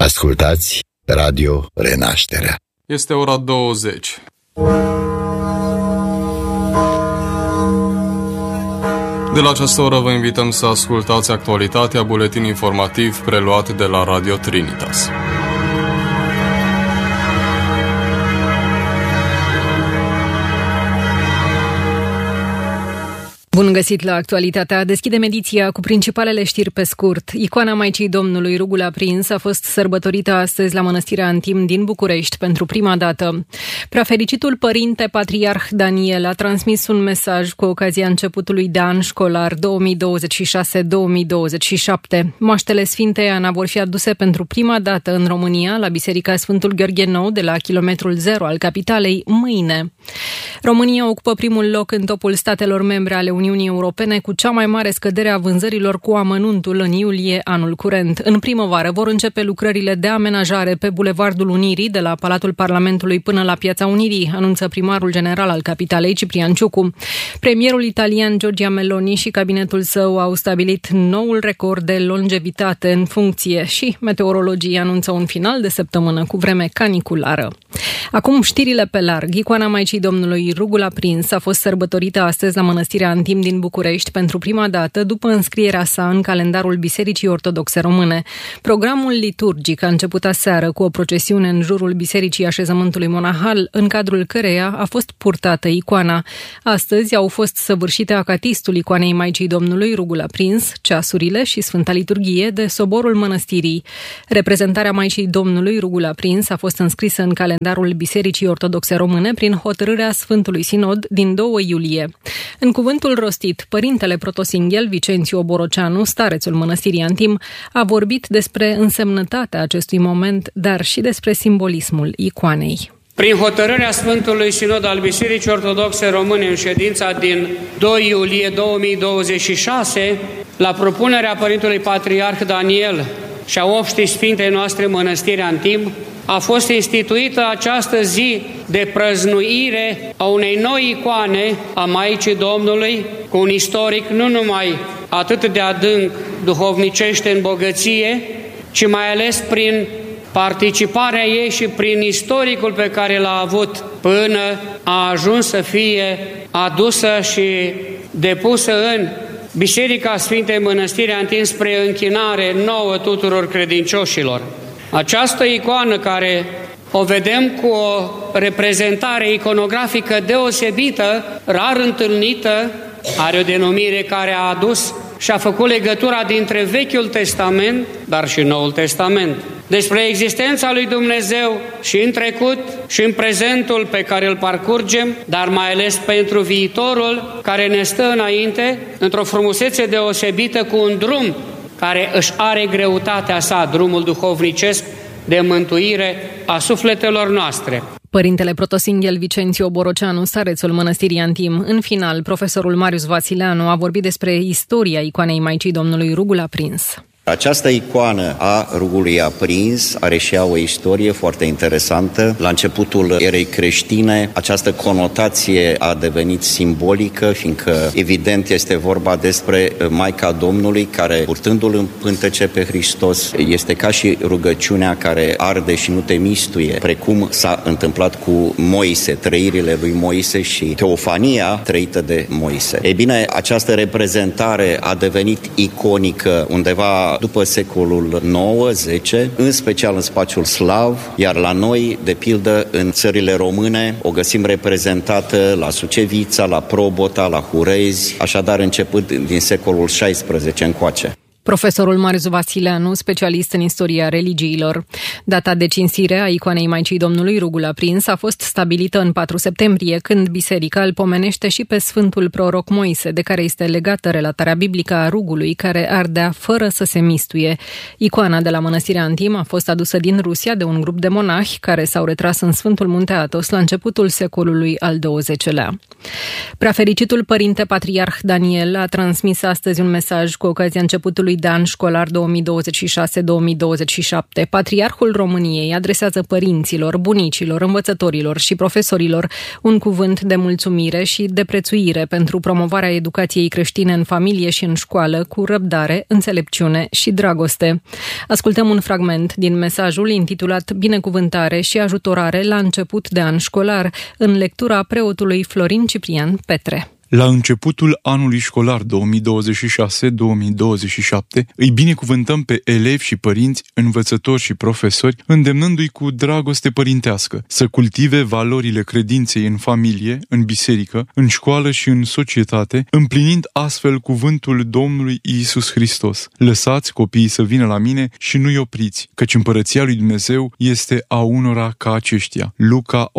Ascultați Radio Renașterea. Este ora 20. De la această oră vă invităm să ascultați actualitatea, buletin informativ preluat de la Radio Trinitas. Bun găsit la actualitatea. Deschidem ediția cu principalele știri pe scurt. Icoana Maicii Domnului, Rugul Aprins, a fost sărbătorită astăzi la Mănăstirea Antim din București pentru prima dată. Preafericitul Părinte Patriarh Daniel a transmis un mesaj cu ocazia începutului de an școlar 2026-2027. Moaștele Sfintei Ana vor fi aduse pentru prima dată în România la Biserica Sfântul Gheorghe Nou de la kilometrul 0 al capitalei mâine. România ocupă primul loc în topul statelor membre ale Uniunii Europene cu cea mai mare scădere a vânzărilor cu amănuntul în iulie anul curent. În primăvară vor începe lucrările de amenajare pe Bulevardul Unirii de la Palatul Parlamentului până la Piața Unirii, anunță primarul general al capitalei Ciprian Ciucu. Premierul italian Giorgia Meloni și cabinetul său au stabilit noul record de longevitate în funcție și meteorologii anunță un final de săptămână cu vreme caniculară. Acum știrile pe larg. Icoana Maicii Domnului, Rugul Aprins, a fost sărbătorită astăzi la Mănăstirea Antim din București pentru prima dată după înscrierea sa în calendarul Bisericii Ortodoxe Române. Programul liturgic a început aseară cu o procesiune în jurul Bisericii Așezământului Monahal, în cadrul căreia a fost purtată icoana. Astăzi au fost săvârșite acatistul icoanei Maicii Domnului, Rugul Aprins, ceasurile și Sfânta Liturghie de soborul mănăstirii. Reprezentarea Maicii Domnului, Rugul Aprins, a fost înscrisă în calendarul Bisericii Ortodoxe Române prin hotărârea Sfântului Sinod din 2 iulie. În cuvântul rostit, Părintele Protosinghel Vicențiu Oboroceanu, starețul Mănăstirii Antim, a vorbit despre însemnătatea acestui moment, dar și despre simbolismul icoanei. Prin hotărârea Sfântului Sinod al Bisericii Ortodoxe Române în ședința din 2 iulie 2026, la propunerea Părintelui Patriarh Daniel și a obștii Sfintei noastre Mănăstiri Antim, a fost instituită această zi de prăznuire a unei noi icoane a Maicii Domnului, cu un istoric nu numai atât de adânc duhovnicește în bogăție, ci mai ales prin participarea ei și prin istoricul pe care l-a avut până a ajuns să fie adusă și depusă în Biserica Sfintei Mănăstiri Antim spre închinare nouă tuturor credincioșilor. Această icoană, care o vedem cu o reprezentare iconografică deosebită, rar întâlnită, are o denumire care a adus și a făcut legătura dintre Vechiul Testament, dar și Noul Testament. Despre existența lui Dumnezeu și în trecut și în prezentul pe care îl parcurgem, dar mai ales pentru viitorul care ne stă înainte, într-o frumusețe deosebită, cu un drum care își are greutatea sa, drumul duhovnicesc de mântuire a sufletelor noastre. Părintele Protosinghel Vicențiu Oboroceanu, starețul Mănăstirii Antim. În final, profesorul Marius Vasileanu a vorbit despre istoria icoanei Maicii Domnului, Rugul Aprins. Această icoană a Rugului Aprins are și ea o istorie foarte interesantă. La începutul erei creștine, această conotație a devenit simbolică, fiindcă evident este vorba despre Maica Domnului, care, purtându-L în pântece pe Hristos, este ca și rugăciunea care arde și nu te mistuie, precum s-a întâmplat cu Moise, trăirile lui Moise și teofania trăită de Moise. Ei bine, această reprezentare a devenit iconică undeva după secolul IX-X, în special în spațiul slav, iar la noi, de pildă, în țările române, o găsim reprezentată la Sucevița, la Probota, la Hurezi, așadar începând din secolul XVI încoace. Profesorul Marius Vasileanu, specialist în istoria religiilor. Data de cinstire a icoanei Maicii Domnului, Rugul Aprins, a fost stabilită în 4 septembrie, când biserica îl pomenește și pe Sfântul Proroc Moise, de care este legată relatarea biblică a rugului care ardea fără să se mistuie. Icoana de la Mănăstirea Antim a fost adusă din Rusia de un grup de monahi care s-au retras în Sfântul Munte Athos la începutul secolului al XX-lea. Preafericitul Părinte Patriarh Daniel a transmis astăzi un mesaj cu ocazia începutului de an școlar 2026-2027. Patriarhul României adresează părinților, bunicilor, învățătorilor și profesorilor un cuvânt de mulțumire și de prețuire pentru promovarea educației creștine în familie și în școală cu răbdare, înțelepciune și dragoste. Ascultăm un fragment din mesajul intitulat Binecuvântare și ajutorare la început de an școlar, în lectura preotului Florin Ciprian Petre. La începutul anului școlar 2026-2027 îi binecuvântăm pe elevi și părinți, învățători și profesori, îndemnându-i cu dragoste părintească să cultive valorile credinței în familie, în biserică, în școală și în societate, împlinind astfel cuvântul Domnului Iisus Hristos. Lăsați copiii să vină la mine și nu-i opriți, căci împărăția lui Dumnezeu este a unora ca aceștia. Luca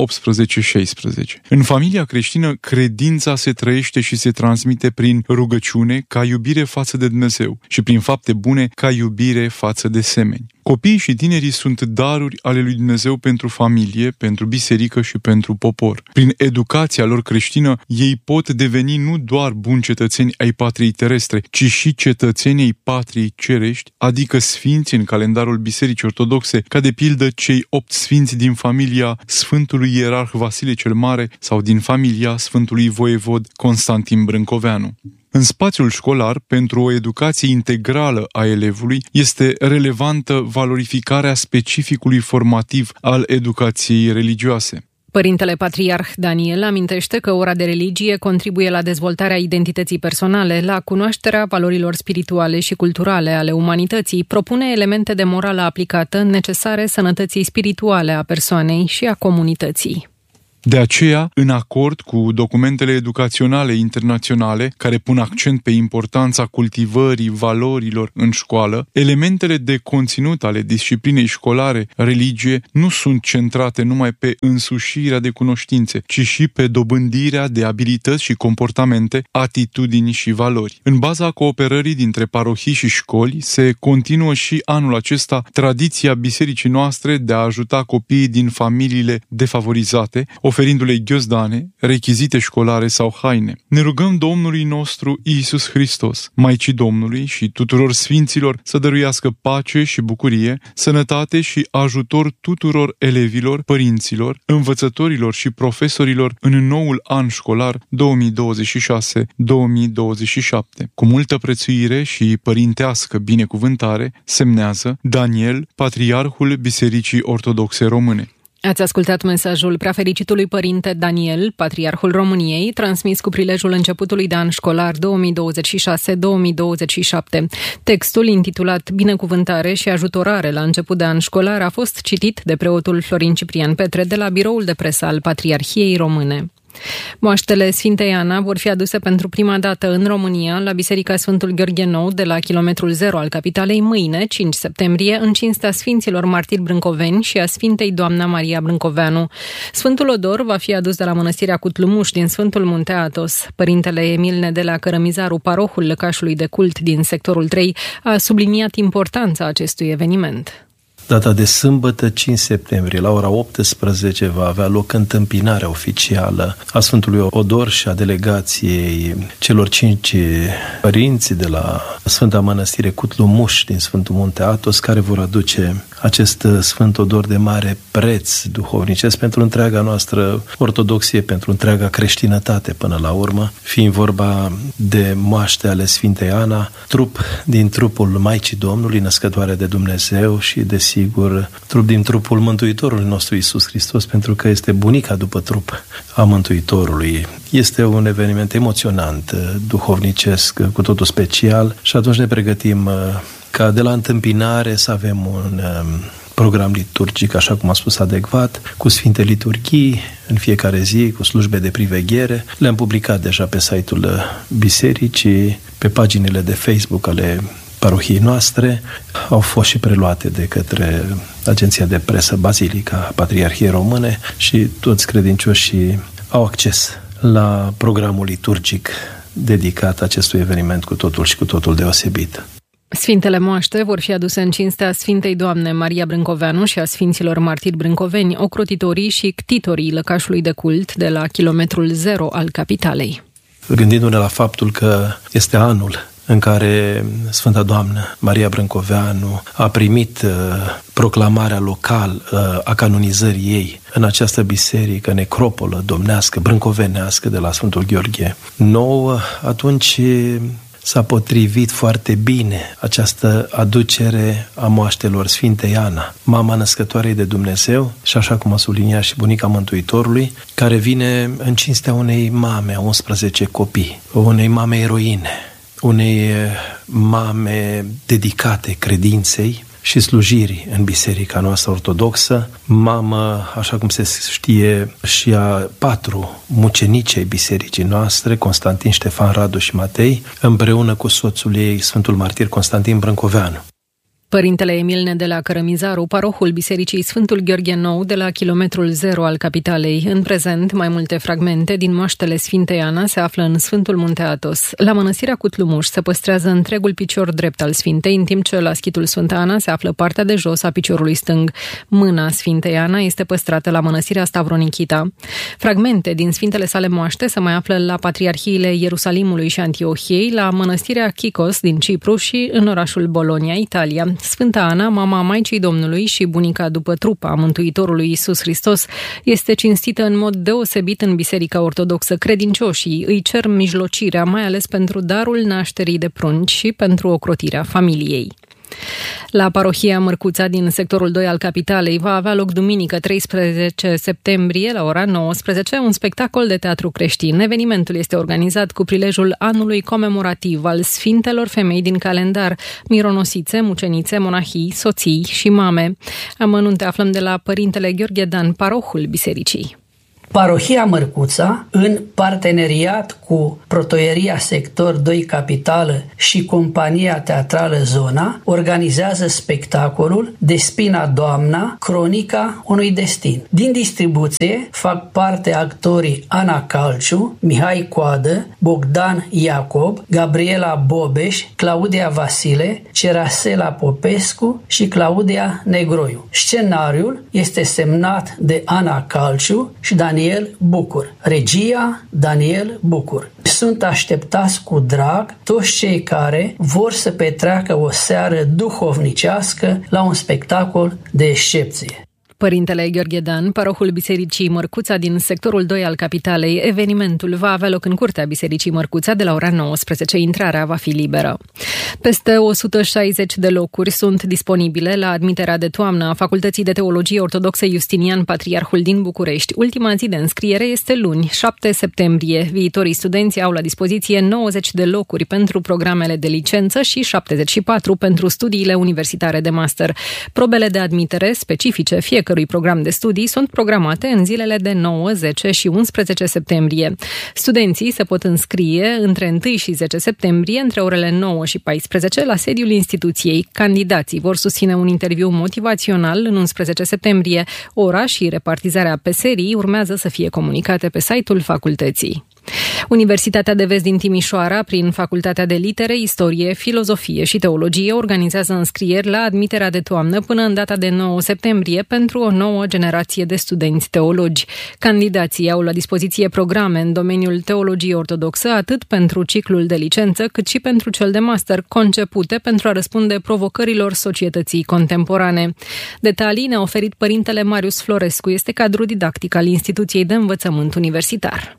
18:16. În familia creștină, credința se trăiește și se transmite prin rugăciune ca iubire față de Dumnezeu și prin fapte bune ca iubire față de semeni. Copiii și tinerii sunt daruri ale lui Dumnezeu pentru familie, pentru biserică și pentru popor. Prin educația lor creștină, ei pot deveni nu doar buni cetățeni ai patriei terestre, ci și cetățenii ai patriei cerești, adică sfinți în calendarul Bisericii Ortodoxe, ca de pildă cei 8 sfinți din familia Sfântului Ierarh Vasile cel Mare sau din familia Sfântului Voievod Constantin Brâncoveanu. În spațiul școlar, pentru o educație integrală a elevului, este relevantă valorificarea specificului formativ al educației religioase. Părintele Patriarh Daniel amintește că ora de religie contribuie la dezvoltarea identității personale, la cunoașterea valorilor spirituale și culturale ale umanității, propune elemente de morală aplicată necesare sănătății spirituale a persoanei și a comunității. De aceea, în acord cu documentele educaționale internaționale care pun accent pe importanța cultivării valorilor în școală, elementele de conținut ale disciplinei școlare, religie, nu sunt centrate numai pe însușirea de cunoștințe, ci și pe dobândirea de abilități și comportamente, atitudini și valori. În baza cooperării dintre parohii și școli, se continuă și anul acesta tradiția bisericii noastre de a ajuta copiii din familiile defavorizate, oferindu-le ghiozdane, rechizite școlare sau haine. Ne rugăm Domnului nostru Iisus Hristos, Maicii Domnului și tuturor sfinților să dăruiască pace și bucurie, sănătate și ajutor tuturor elevilor, părinților, învățătorilor și profesorilor în noul an școlar 2026-2027. Cu multă prețuire și părintească binecuvântare, semnează Daniel, Patriarhul Bisericii Ortodoxe Române. Ați ascultat mesajul Preafericitului Părinte Daniel, Patriarhul României, transmis cu prilejul începutului de an școlar 2026-2027. Textul, intitulat Binecuvântare și ajutorare la început de an școlar, a fost citit de preotul Florin Ciprian Petre de la biroul de presă al Patriarhiei Române. Moaștele Sfintei Ana vor fi aduse pentru prima dată în România la Biserica Sfântul Gheorghe Nou de la kilometrul 0 al capitalei mâine, 5 septembrie, în cinstea Sfinților Martiri Brâncoveni și a Sfintei Doamna Maria Brâncoveanu. Sfântul Odor va fi adus de la Mănăstirea Cutlumuș din Sfântul Munte Athos. Părintele Emil Nedelea Cărămizaru, parohul lăcașului de cult din sectorul 3, a subliniat importanța acestui eveniment. Data de sâmbătă, 5 septembrie, la ora 18, va avea loc întâmpinarea oficială a Sfântului Odor și a delegației celor 5 părinți de la Sfânta Mănăstire Cutlumuș din Sfântul Munte Athos, care vor aduce acest Sfânt Odor de mare preț duhovnicesc pentru întreaga noastră ortodoxie, pentru întreaga creștinătate până la urmă, fiind vorba de moaște ale Sfintei Ana, trup din trupul Maicii Domnului, născătoare de Dumnezeu și desigur trup din trupul Mântuitorului nostru Iisus Hristos, pentru că este bunica după trup a Mântuitorului. Este un eveniment emoționant, duhovnicesc, cu totul special și atunci ne pregătim ca de la întâmpinare să avem un program liturgic, așa cum a spus, adecvat, cu Sfinte Liturghii în fiecare zi, cu slujbe de priveghere. Le-am publicat deja pe site-ul bisericii, pe paginile de Facebook ale parohiei noastre, au fost și preluate de către Agenția de Presă Bazilica Patriarhiei Române și toți credincioșii au acces la programul liturgic dedicat acestui eveniment cu totul și cu totul deosebit. Sfintele moaște vor fi aduse în cinstea Sfintei Doamne Maria Brâncoveanu și a Sfinților Martiri Brâncoveni, ocrotitorii și ctitorii lăcașului de cult de la kilometrul 0 al capitalei. Gândindu-ne la faptul că este anul în care Sfânta Doamnă Maria Brâncoveanu a primit proclamarea locală a canonizării ei în această biserică, necropolă domnească, brâncovenească de la Sfântul Gheorghe Nou, atunci s-a potrivit foarte bine această aducere a moaștelor Sfintei Ana, mama născătoarei de Dumnezeu și, așa cum a subliniat și bunica Mântuitorului, care vine în cinstea unei mame a 11 copii, unei mame eroine, unei mame dedicate credinței și slujirii în biserica noastră ortodoxă, mamă, așa cum se știe, și a 4 mucenici ai bisericii noastre, Constantin, Ștefan, Radu și Matei, împreună cu soțul ei, Sfântul Martir Constantin Brâncoveanu. Părintele Emil Nedelea Cărămizaru, parohul Bisericii Sfântul Gheorghe Nou de la kilometrul 0 al capitalei. În prezent, mai multe fragmente din moaștele Sfintei Ana se află în Sfântul Munte Athos. La mănăstirea Cutlumuș se păstrează întregul picior drept al Sfintei, în timp ce la schitul Sfânta Ana se află partea de jos a piciorului stâng. Mâna Sfintei Ana este păstrată la mănăstirea Stavronichita. Fragmente din Sfintele sale moaște se mai află la patriarhiile Ierusalimului și Antiohiei, la mănăstirea Chicos din Cipru și în orașul Bologna, Italia. Sfânta Ana, mama Maicii Domnului și bunica după trup a Mântuitorului Iisus Hristos, este cinstită în mod deosebit în Biserica Ortodoxă. Credincioșii îi cer mijlocirea, mai ales pentru darul nașterii de prunci și pentru ocrotirea familiei. La parohia Mărcuța din sectorul 2 al capitalei va avea loc duminică 13 septembrie la ora 19 un spectacol de teatru creștin. Evenimentul este organizat cu prilejul anului comemorativ al Sfintelor Femei din calendar, mironosițe, mucenițe, monahii, soții și mame. Amănunte aflăm de la Părintele Gheorghe Dan, parohul bisericii. Parohia Mărcuța, în parteneriat cu Protoieria Sector 2 Capitală și Compania Teatrală Zona, organizează spectacolul Despina Doamna, cronica unui destin. Din distribuție fac parte actorii Ana Calciu, Mihai Coadă, Bogdan Iacob, Gabriela Bobeș, Claudia Vasile, Cerasela Popescu și Claudia Negroiu. Scenariul este semnat de Ana Calciu și Daniel Bucur. Regia Daniel Bucur. Sunt așteptați cu drag toți cei care vor să petreacă o seară duhovnicească la un spectacol de excepție. Părintele Gheorghe Dan, parohul Bisericii Mărcuța din sectorul 2 al capitalei. Evenimentul va avea loc în curtea Bisericii Mărcuța de la ora 19. Intrarea va fi liberă. Peste 160 de locuri sunt disponibile la admiterea de toamnă a Facultății de Teologie Ortodoxe Justinian Patriarhul din București. Ultima zi de înscriere este luni, 7 septembrie. Viitorii studenți au la dispoziție 90 de locuri pentru programele de licență și 74 pentru studiile universitare de master. Probele de admitere specifice fiecărui program de studii sunt programate în zilele de 9, 10 și 11 septembrie. Studenții se pot înscrie între 1 și 10 septembrie, între orele 9 și 14, la sediul instituției. Candidații vor susține un interviu motivațional în 11 septembrie. Ora și repartizarea pe serii urmează să fie comunicate pe site-ul facultății. Universitatea de Vest din Timișoara, prin Facultatea de Litere, Istorie, Filozofie și Teologie, organizează înscrieri la admiterea de toamnă până în data de 9 septembrie pentru o nouă generație de studenți teologi. Candidații au la dispoziție programe în domeniul teologiei ortodoxă, atât pentru ciclul de licență, cât și pentru cel de master, concepute pentru a răspunde provocărilor societății contemporane. Detalii ne-a oferit părintele Marius Florescu, este cadru didactic al Instituției de Învățământ Universitar.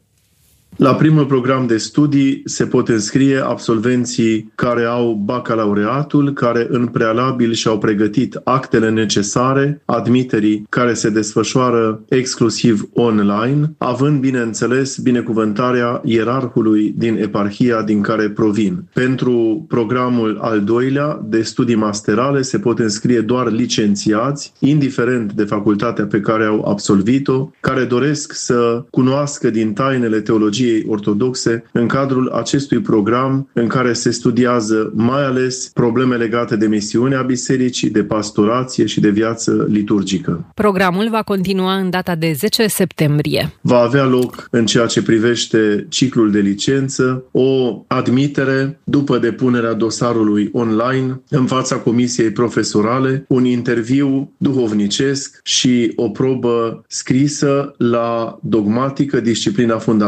La primul program de studii se pot înscrie absolvenții care au bacalaureatul, care în prealabil și-au pregătit actele necesare admiterii care se desfășoară exclusiv online, având, bineînțeles, binecuvântarea ierarhului din eparhia din care provin. Pentru programul al doilea de studii masterale se pot înscrie doar licențiați, indiferent de facultatea pe care au absolvit-o, care doresc să cunoască din tainele teologiei ortodoxe în cadrul acestui program în care se studiază mai ales probleme legate de misiunea bisericii, de pastorație și de viață liturgică. Programul va continua în data de 10 septembrie. Va avea loc, în ceea ce privește ciclul de licență, o admitere după depunerea dosarului online în fața comisiei profesorale, un interviu duhovnicesc și o probă scrisă la dogmatică, disciplina fundamentală,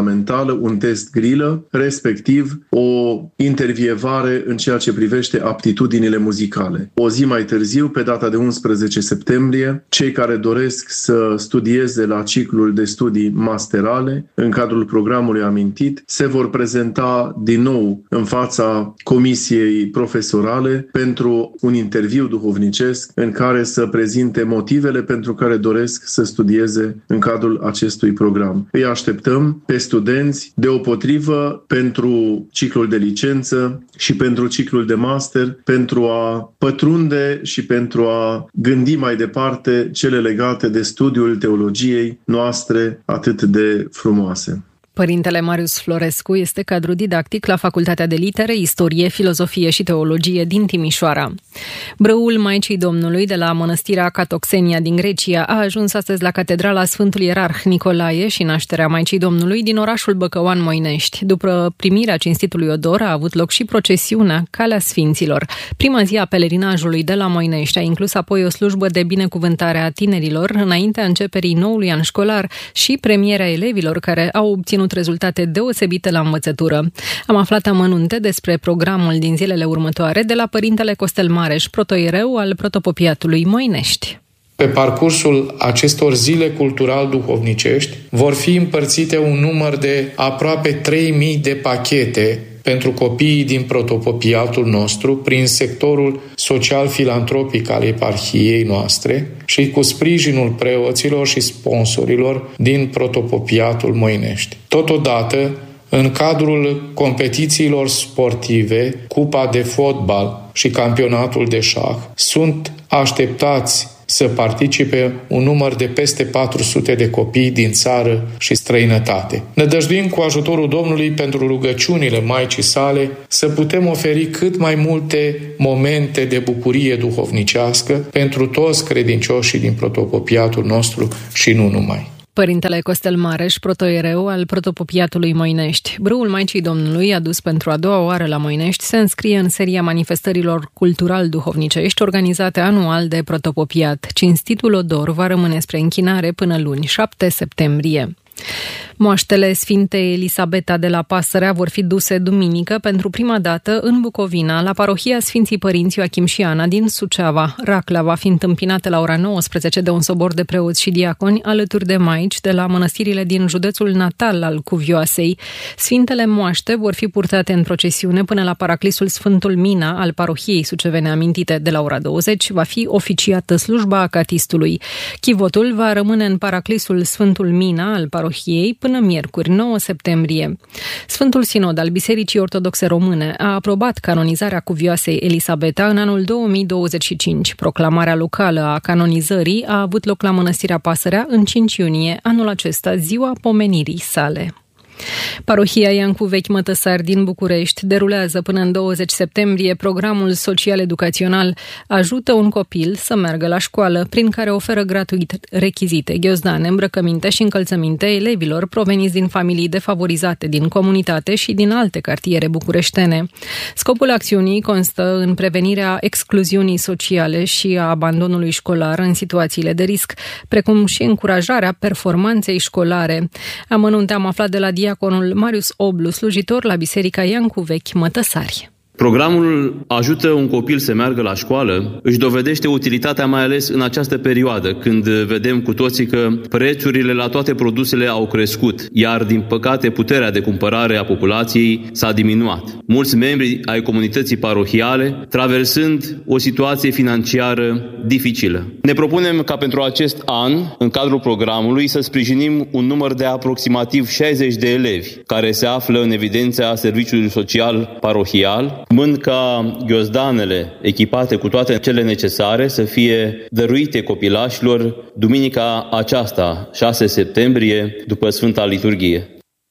generală, un test grilă, respectiv o intervievare în ceea ce privește aptitudinile muzicale. O zi mai târziu, pe data de 11 septembrie, cei care doresc să studieze la ciclul de studii masterale, în cadrul programului amintit, se vor prezenta din nou în fața comisiei profesorale pentru un interviu duhovnicesc în care să prezinte motivele pentru care doresc să studieze în cadrul acestui program. Îi așteptăm pe studenți deopotrivă pentru ciclul de licență și pentru ciclul de master, pentru a pătrunde și pentru a gândi mai departe cele legate de studiul teologiei noastre atât de frumoase. Părintele Marius Florescu este cadru didactic la Facultatea de Litere, Istorie, Filozofie și Teologie din Timișoara. Brăul Maicii Domnului de la Mănăstirea Catoxenia din Grecia a ajuns astăzi la Catedrala Sfântul Ierarh Nicolae și nașterea Maicii Domnului din orașul Băcăuan Moinești. După primirea cinstitului odor a avut loc și procesiunea Calea Sfinților. Prima zi a pelerinajului de la Moinești a inclus apoi o slujbă de binecuvântare a tinerilor înaintea începerii noului an școlar și premierea elevilor care au obținut rezultate deosebite la învățătură. Am aflat amănunte despre programul din zilele următoare de la părintele Costel Mareș, protoiereu al protopopiatului Moinești. Pe parcursul acestor zile cultural-duhovnicești vor fi împărțite un număr de aproape 3000 de pachete pentru copiii din protopopiatul nostru prin sectorul social-filantropic al eparhiei noastre și cu sprijinul preoților și sponsorilor din protopopiatul Moinești. Totodată, în cadrul competițiilor sportive, cupa de fotbal și campionatul de șah, sunt așteptați să participe un număr de peste 400 de copii din țară și străinătate. Ne dăjduim cu ajutorul Domnului pentru rugăciunile Maicii sale să putem oferi cât mai multe momente de bucurie duhovnicească pentru toți credincioșii din protopopiatul nostru și nu numai. Părintele Costel Mareș, protoiereu al protopopiatului Moinești. Brâul Maicii Domnului, adus pentru a doua oară la Moinești, se înscrie în seria manifestărilor cultural-duhovnicești organizate anual de protopopiat. Cinstitul odor va rămâne spre închinare până luni, 7 septembrie. Moaștele Sfintei Elisabeta de la Pasărea vor fi duse duminică pentru prima dată în Bucovina, la parohia Sfinții Părinți Ioachim și Ana din Suceava. Racla va fi întâmpinată la ora 19 de un sobor de preoți și diaconi alături de maici de la mănăstirile din județul natal al Cuvioasei. Sfintele moaște vor fi purtate în procesiune până la paraclisul Sfântul Mina al parohiei sucevene amintite. De la ora 20 va fi oficiată slujba acatistului. Chivotul va rămâne în paraclisul Sfântul Mina al parohiei până miercuri, 9 septembrie. Sfântul Sinod al Bisericii Ortodoxe Române a aprobat canonizarea cuvioasei Elisabeta în anul 2025. Proclamarea locală a canonizării a avut loc la Mănăstirea Pasărea în 5 iunie, anul acesta, ziua pomenirii sale. Parohia Iancu Vechi Mătăsari din București derulează până în 20 septembrie programul social-educațional Ajută un copil să meargă la școală, prin care oferă gratuit rechizite, ghiozdane, îmbrăcăminte și încălțăminte elevilor proveniți din familii defavorizate din comunitate și din alte cartiere bucureștene. Scopul acțiunii constă în prevenirea excluziunii sociale și a abandonului școlar în situațiile de risc, precum și încurajarea performanței școlare. Amănunte am aflat de la diaconul Marius Oblu, slujitor la Biserica Iancu Vechi Mătăsari. Programul Ajută un copil să meargă la școală își dovedește utilitatea mai ales în această perioadă, când vedem cu toții că prețurile la toate produsele au crescut, iar din păcate puterea de cumpărare a populației s-a diminuat. Mulți membri ai comunității parohiale traversând o situație financiară dificilă. Ne propunem ca pentru acest an, în cadrul programului, să sprijinim un număr de aproximativ 60 de elevi care se află în evidența serviciului social parohial, urmând ca ghiozdanele echipate cu toate cele necesare să fie dăruite copilașilor duminica aceasta, 6 septembrie, după Sfânta Liturghie.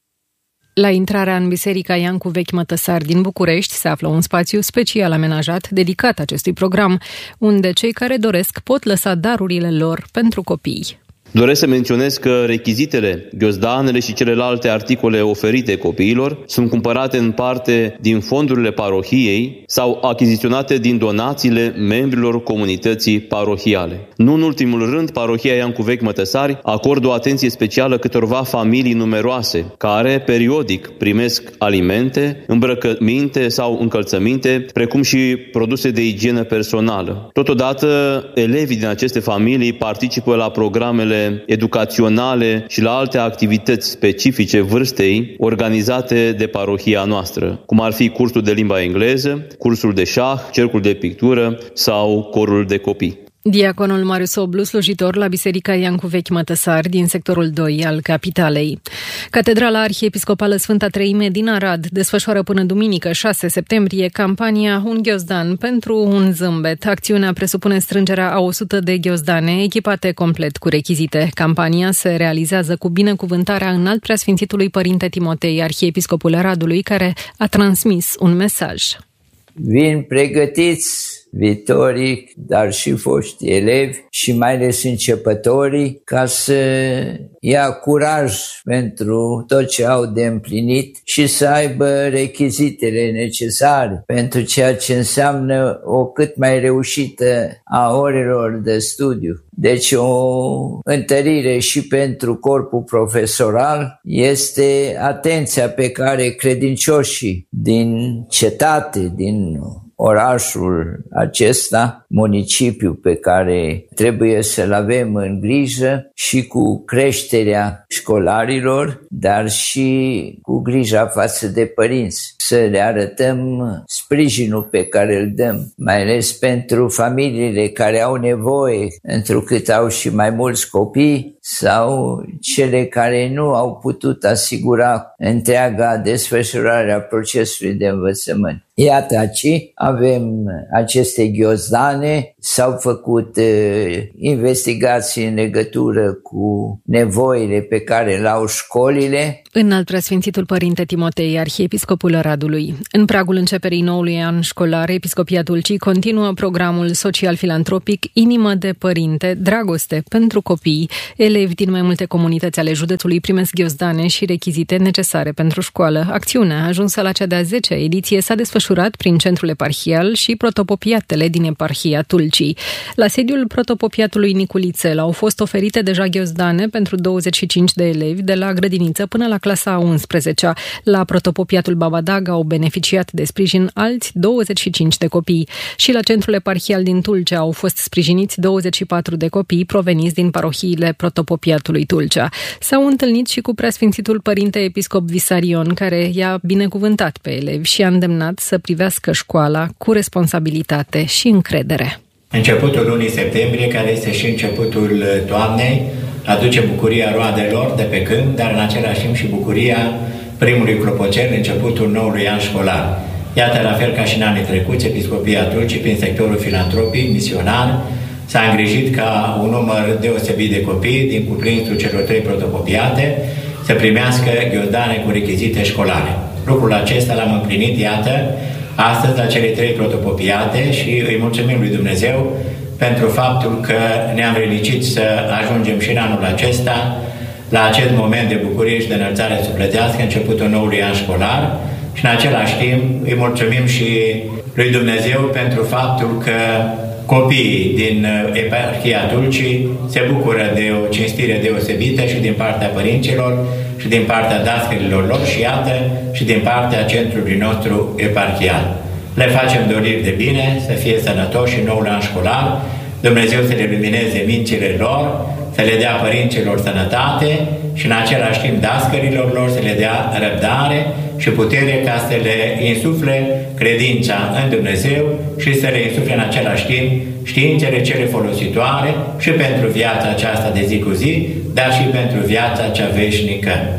La intrarea în Biserica Iancu Vechi Mătăsari din București se află un spațiu special amenajat dedicat acestui program, unde cei care doresc pot lăsa darurile lor pentru copii. Doresc să menționez că rechizitele, ghiozdanele și celelalte articole oferite copiilor sunt cumpărate în parte din fondurile parohiei sau achiziționate din donațiile membrilor comunității parohiale. Nu în ultimul rând, parohia Iancu Vechi Mătăsari acordă o atenție specială câtorva familii numeroase care periodic primesc alimente, îmbrăcăminte sau încălțăminte, precum și produse de igienă personală. Totodată, elevii din aceste familii participă la programele educaționale și la alte activități specifice vârstei organizate de parohia noastră, cum ar fi cursul de limba engleză, cursul de șah, cercul de pictură sau corul de copii. Diaconul Marius Oblu, slujitor la Biserica Iancu Vechi Mătăsari din sectorul 2 al capitalei. Catedrala Arhiepiscopală Sfânta Treime din Arad desfășoară până duminică 6 septembrie campania Un ghiozdan pentru un zâmbet. Acțiunea presupune strângerea a 100 de ghiozdane echipate complet cu rechizite. Campania se realizează cu binecuvântarea Înalt Preasfințitului Părinte Timotei, Arhiepiscopul Aradului, care a transmis un mesaj. Vin pregătiți viitorii, dar și foști elevi și mai ales începătorii, ca să ia curaj pentru tot ce au de împlinit și să aibă rechizitele necesare pentru ceea ce înseamnă o cât mai reușită a orelor de studiu. Deci o întărire și pentru corpul profesoral este atenția pe care credincioșii din cetate, din orașul acesta, municipiu pe care trebuie să-l avem în grijă și cu creșterea școlarilor, dar și cu grija față de părinți. Să le arătăm sprijinul pe care îl dăm, mai ales pentru familiile care au nevoie, întrucât au și mai mulți copii, sau cele care nu au putut asigura întreaga desfășurare a procesului de învățământ. Iată aici avem aceste ghiozdane, s-au făcut investigații în legătură cu nevoile pe care le au școlile. Înalt Preasfințitul Părinte Timotei, Arhiepiscopul Aradului. În pragul începerii noului an școlar, Episcopia Tulcii continuă programul social-filantropic Inimă de Părinte, Dragoste pentru copii. Elevi din mai multe comunități ale județului primesc ghiozdane și rechizite necesare pentru școală. Acțiunea, ajunsă la cea de-a 10-a ediție, s-a desfășurat prin centrul eparhial și protopopiatele din eparhia Tulcii. La sediul protopopiatului Niculițel au fost oferite deja ghiozdane pentru 25 de elevi de la grădiniță până la clasa a 11-a. La protopopiatul Babadaga au beneficiat de sprijin alți 25 de copii. Și la centrul eparhial din Tulcea au fost sprijiniți 24 de copii proveniți din parohiile protopopiatului Tulcea. S-au întâlnit și cu Preasfințitul Părinte Episcop Visarion, care i-a binecuvântat pe elevi și a îndemnat să privească școala cu responsabilitate și încredere. Începutul lunii septembrie, care este și începutul toamnei, aduce bucuria roadelor de pe câmp, dar în același timp și bucuria primului clopocel, începutul noului an școlar. Iată, la fel ca și în anii trecuți, Episcopia Tulcii, prin sectorul filantropic, misionar, s-a îngrijit ca un număr deosebit de copii din cuprinsul celor 3 protopopiate să primească ghiozdane cu rechizite școlare. Lucrul acesta l-am împlinit, iată, astăzi la cele 3 protopopiate și îi mulțumim lui Dumnezeu pentru faptul că ne-am relicit să ajungem și în anul acesta la acest moment de bucurie și de înălțare sufletească, începutul noului an școlar, și în același timp îi mulțumim și lui Dumnezeu pentru faptul că copiii din eparhia Tulcii se bucură de o cinstire deosebită și din partea părinților și din partea dascărilor lor și iată și din partea centrului nostru eparhial. Le facem doriri de bine, să fie sănătoși în noul an școlar, Dumnezeu să le lumineze mințile lor, să le dea părinților sănătate și în același timp dascărilor lor să le dea răbdare și putere ca să le insufle credința în Dumnezeu și să le insufle în același timp științele cele folositoare și pentru viața aceasta de zi cu zi, dar și pentru viața cea veșnică.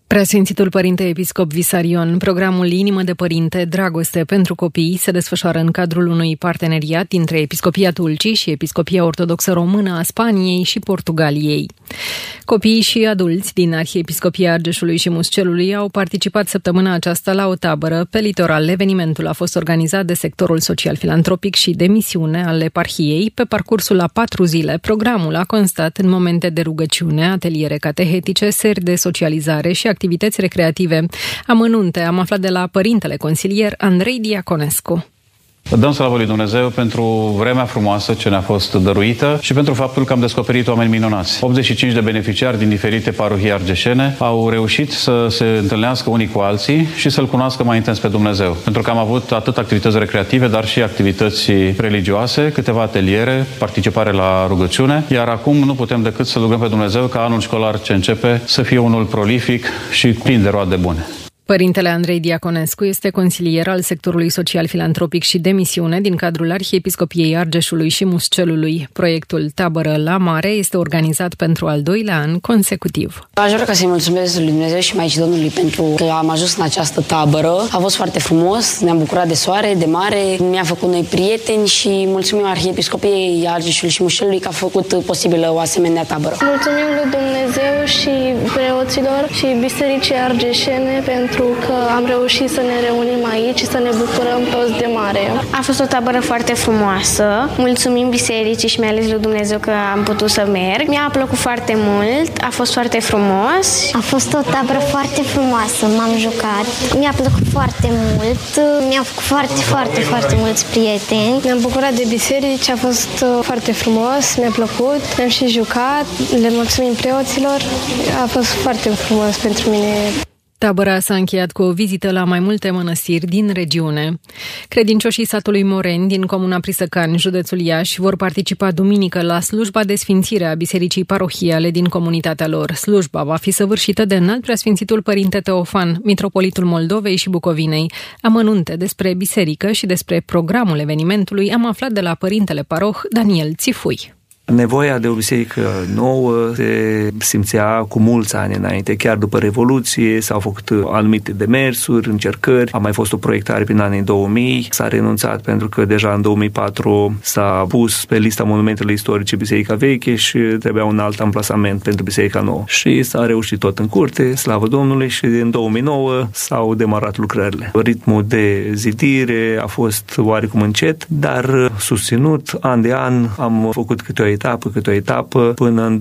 Preasfințitul Părinte Episcop Visarion, programul Inimă de Părinte, Dragoste pentru Copii, se desfășoară în cadrul unui parteneriat dintre Episcopia Tulcii și Episcopia Ortodoxă Română a Spaniei și Portugaliei. Copiii și adulți din Arhiepiscopia Argeșului și Muscelului au participat săptămâna aceasta la o tabără pe litoral. Evenimentul a fost organizat de sectorul social-filantropic și de misiune al eparhiei. Pe parcursul a 4 zile, programul a constat în momente de rugăciune, ateliere catehetice, seri de socializare și activități recreative. Amănunte am aflat de la părintele consilier Andrei Diaconescu. Dăm slavă lui Dumnezeu pentru vremea frumoasă ce ne-a fost dăruită și pentru faptul că am descoperit oameni minunați. 85 de beneficiari din diferite parohii argeșene au reușit să se întâlnească unii cu alții și să-L cunoască mai intens pe Dumnezeu. Pentru că am avut atât activități recreative, dar și activități religioase, câteva ateliere, participare la rugăciune, iar acum nu putem decât să rugăm pe Dumnezeu ca anul școlar ce începe să fie unul prolific și plin de roade bune. Părintele Andrei Diaconescu este consilier al sectorului social-filantropic și de misiune din cadrul Arhiepiscopiei Argeșului și Muscelului. Proiectul Tabără la Mare este organizat pentru al 2-lea an consecutiv. Aș vrea să-i mulțumesc lui Dumnezeu și Maicii Domnului pentru că am ajuns în această tabără. A fost foarte frumos, ne-am bucurat de soare, de mare, mi-a făcut noi prieteni și mulțumim Arhiepiscopiei Argeșului și Muscelului că a făcut posibilă o asemenea tabără. Mulțumim lui Dumnezeu și preoților și bisericii argeșene pentru că am reușit să ne reunim aici și să ne bucurăm toți de mare. A fost o tabără foarte frumoasă. Mulțumim bisericii și mai ales lui Dumnezeu că am putut să merg. Mi-a plăcut foarte mult, a fost foarte frumos. A fost o tabără foarte frumoasă, m-am jucat. Mi-a plăcut foarte mult, mi-am făcut foarte mulți prieteni. Ne-am bucurat de biserici, a fost foarte frumos, mi-a plăcut, ne-am și jucat, le mulțumim preoților. A fost foarte frumos pentru mine. Tabăra s-a încheiat cu o vizită la mai multe mănăstiri din regiune. Credincioșii satului Moreni din comuna Prisăcani, județul Iași, vor participa duminică la slujba de sfințire a bisericii parohiale din comunitatea lor. Slujba va fi săvârșită de Înalt Preasfințitul Părinte Teofan, mitropolitul Moldovei și Bucovinei. Amănunte despre biserică și despre programul evenimentului am aflat de la părintele paroh Daniel Țifui. Nevoia de o biserică nouă se simțea cu mulți ani înainte. Chiar după Revoluție s-au făcut anumite demersuri, încercări. A mai fost o proiectare prin anii 2000. S-a renunțat pentru că deja în 2004 s-a pus pe lista monumentelor istorice Biserica Veche și trebuia un alt amplasament pentru Biserica Nouă. Și s-a reușit tot în curte, slavă Domnului, și în 2009 s-au demarat lucrările. Ritmul de zidire a fost oarecum încet, dar susținut. An de an am făcut câte o etapă până în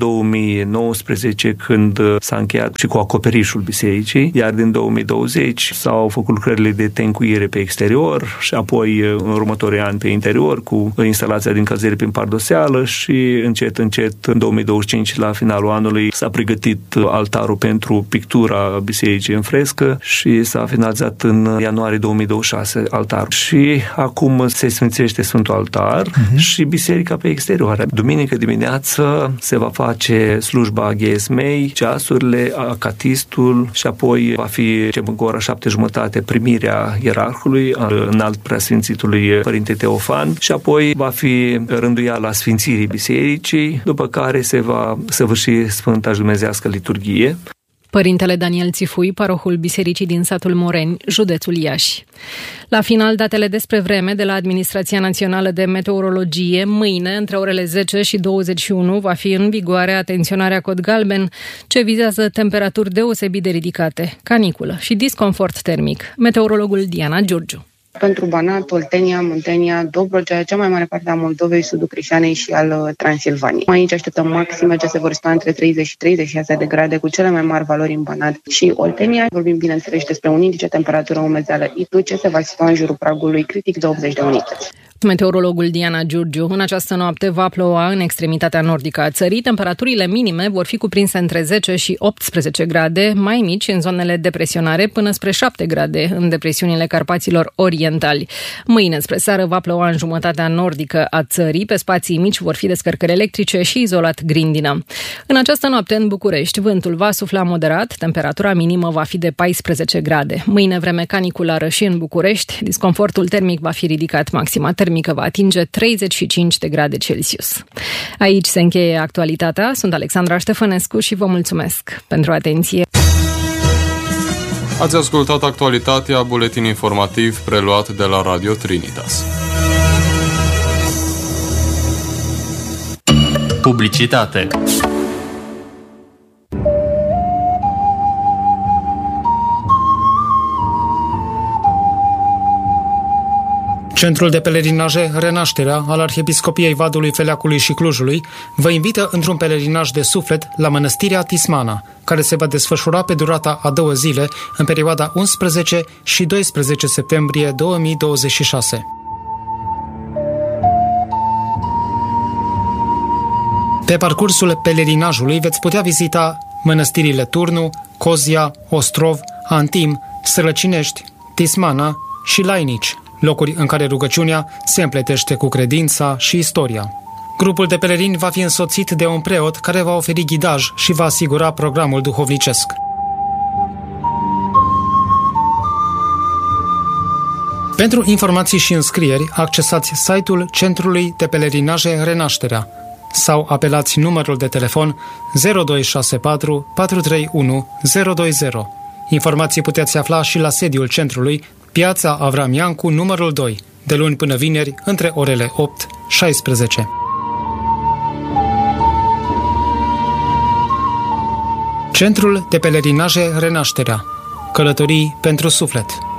2019 când s-a încheiat și cu acoperișul bisericii, iar din 2020 s-au făcut lucrările de tencuire pe exterior și apoi în următorii ani pe interior cu instalația din încălzire prin pardoseală și încet în 2025 la finalul anului s-a pregătit altarul pentru pictura bisericii în frescă și s-a finalizat în ianuarie 2026 altarul. Și acum se sfințește Sfântul Altar și biserica pe exterior. Duminică dimineață se va face slujba Ghiesmei, ceasurile, acatistul și apoi va fi începând cu ora 7:30 primirea ierarhului al Înalt Preasfințitului Părinte Teofan și apoi va fi rânduiala Sfințirii Bisericii, după care se va săvârși Sfânta Dumnezeiască Liturghie. Părintele Daniel Țifui, parohul bisericii din satul Moreni, județul Iași. La final, datele despre vreme de la Administrația Națională de Meteorologie. Mâine, între orele 10 și 21, va fi în vigoare atenționarea cod galben, ce vizează temperaturi deosebit de ridicate, caniculă și disconfort termic. Meteorologul Diana Giurgiu. Pentru Banat, Oltenia, Muntenia, Dobrogea, cea mai mare parte a Moldovei, sudul Crișanei și al Transilvaniei. Aici așteptăm maxime ce se vor sta între 30 și 36 de grade, cu cele mai mari valori în Banat și Oltenia. Vorbim, bineînțeles, despre un indice temperatură umezeală ITU, ce se va situa în jurul pragului critic de 80 de unități. Meteorologul Diana Giurgiu. În această noapte va ploua în extremitatea nordică a țării. Temperaturile minime vor fi cuprinse între 10 și 18 grade, mai mici în zonele depresionare, până spre 7 grade în depresiunile Carpaților orientali. Mâine spre seară va ploua în jumătatea nordică a țării. Pe spații mici vor fi descărcări electrice și izolat grindină. În această noapte în București vântul va sufla moderat, temperatura minimă va fi de 14 grade. Mâine vreme caniculară și în București, disconfortul termic va fi ridicat, maxima termică va atinge 35 de grade Celsius. Aici se încheie actualitatea. Sunt Alexandra Ștefănescu și vă mulțumesc pentru atenție. Ați ascultat actualitatea, buletin informativ preluat de la Radio Trinitas. Publicitate. Centrul de pelerinaje Renașterea al Arhiepiscopiei Vadului, Feleacului și Clujului vă invită într-un pelerinaj de suflet la Mănăstirea Tismana, care se va desfășura pe durata a 2 zile, în perioada 11 și 12 septembrie 2026. Pe parcursul pelerinajului veți putea vizita mănăstirile Turnu, Cozia, Ostrov, Antim, Sărăcinești, Tismana și Lainici, locuri în care rugăciunea se împletește cu credința și istoria. Grupul de pelerini va fi însoțit de un preot care va oferi ghidaj și va asigura programul duhovnicesc. Pentru informații și înscrieri, accesați site-ul Centrului de Pelerinaje Renașterea sau apelați numărul de telefon 0264 431 020. Informații puteți afla și la sediul centrului, Piața Avram Iancu, numărul 2, de luni până vineri, între orele 8-16. Centrul de Pelerinaje Renașterea. Călătorii pentru suflet.